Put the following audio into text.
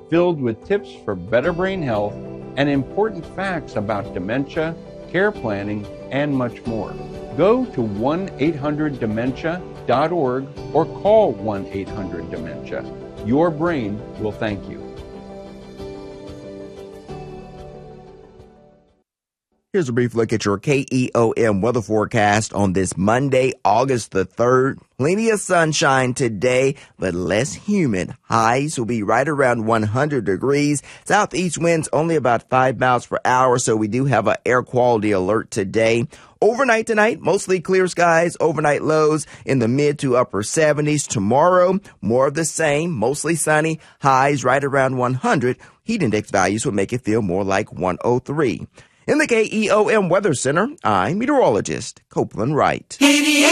filled with tips for better brain health and important facts about dementia, care planning, and much more. Go to 1-800-DEMENTIA.org or call 1-800-DEMENTIA. Your brain will thank you. Here's a brief look at your KEOM weather forecast on this Monday, August the 3rd. Plenty of sunshine today, but less humid. Highs will be right around 100 degrees. Southeast winds only about 5 miles per hour, so we do have an air quality alert today. Overnight tonight, mostly clear skies, overnight lows in the mid to upper 70s. Tomorrow, more of the same, mostly sunny, highs right around 100. Heat index values will make it feel more like 103. In the KEOM Weather Center, I'm meteorologist Copeland Wright. 88.7